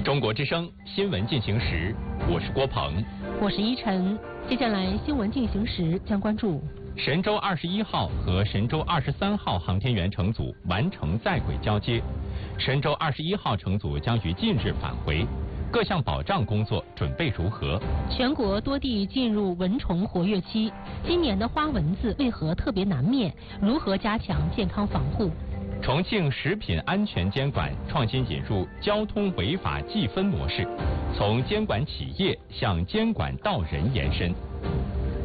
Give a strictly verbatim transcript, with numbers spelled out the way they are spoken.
中国之声新闻进行时，我是郭鹏， 我是依晨。接下来新闻进行时将关注神舟二十一号和神舟二十三号航天员乘组完成在轨交接，神舟二十一号乘组将于近日返回。各项保障工作准备如何？ 全国多地进入蚊虫活跃期，今年的花蚊子为何特别难灭？如何加强健康防护？ 重庆食品安全监管创新引入交通违法计分模式，从监管企业向监管到人延伸。